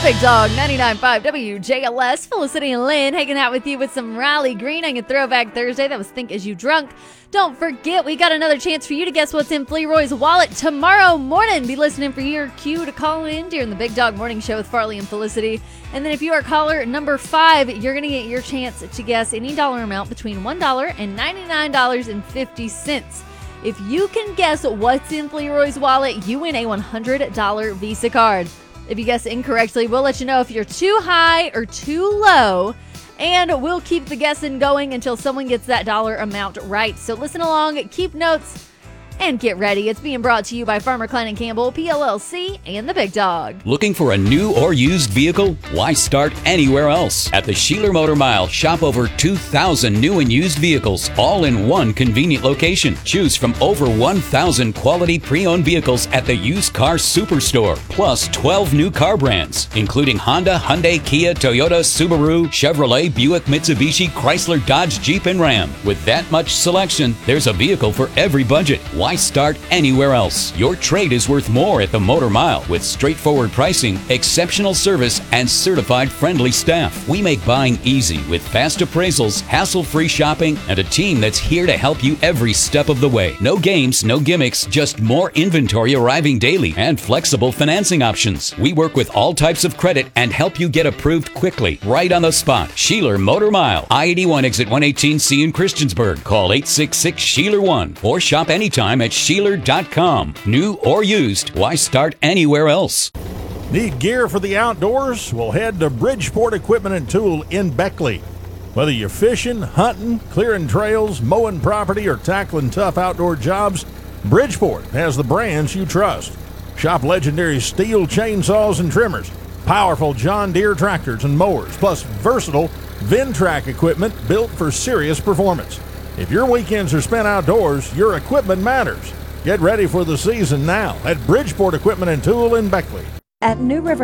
Big Dog 99.5 WJLS. Felicity and Lynn hanging out with you with some Riley Green on your Throwback Thursday. That was Think As You Drunk. Don't forget, we got another chance for you to guess what's in Fleroy's wallet tomorrow morning. Be listening for your cue to call in during the Big Dog Morning Show with Farley and Felicity. And then if you are caller number 5, you're going to get your chance to guess any dollar amount between $1 and $99.50. If you can guess what's in Fleroy's wallet, you win a $100 Visa card. If you guess incorrectly, we'll let you know if you're too high or too low, and we'll keep the guessing going until someone gets that dollar amount right. So listen along, keep notes, and get ready. It's being brought to you by Farmer Klein & Campbell, PLLC, and the Big Dog. Looking for a new or used vehicle? Why start anywhere else? At the Sheeler Motor Mile, shop over 2,000 new and used vehicles, all in one convenient location. Choose from over 1,000 quality pre-owned vehicles at the Used Car Superstore, plus 12 new car brands, including Honda, Hyundai, Kia, Toyota, Subaru, Chevrolet, Buick, Mitsubishi, Chrysler, Dodge, Jeep, and Ram. With that much selection, there's a vehicle for every budget. Why start anywhere else? Your trade is worth more at the Motor Mile with straightforward pricing, exceptional service, and certified friendly staff. We make buying easy with fast appraisals, hassle-free shopping, and a team that's here to help you every step of the way. No games, no gimmicks, just more inventory arriving daily and flexible financing options. We work with all types of credit and help you get approved quickly, right on the spot. Sheeler Motor Mile, I-81 exit 118C in Christiansburg. Call 866-SHEELER1 or shop anytime at Sheeler.com. New or used, why start anywhere else? Need gear for the outdoors? Well, head to Bridgeport Equipment and Tool in Beckley. Whether you're fishing, hunting, clearing trails, mowing property, or tackling tough outdoor jobs, Bridgeport has the brands you trust. Shop legendary steel chainsaws and trimmers, powerful John Deere tractors and mowers, plus versatile Ventrac equipment built for serious performance. If your weekends are spent outdoors, your equipment matters. Get ready for the season now at Bridgeport Equipment and Tool in Beckley. At New River